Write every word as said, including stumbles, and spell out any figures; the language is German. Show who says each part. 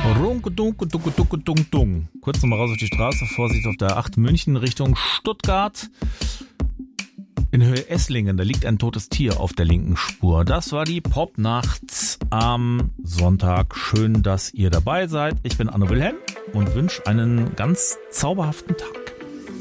Speaker 1: Runke, dunke, dunke, dunke, dunke, dunke. Kurz nochmal raus auf die Straße, Vorsicht auf der acht München Richtung Stuttgart. In Höhe Esslingen, da liegt ein totes Tier auf der linken Spur. Das war die Popnacht am Sonntag. Schön, dass ihr dabei seid. Ich bin Anne Wilhelm und wünsche einen ganz zauberhaften Tag.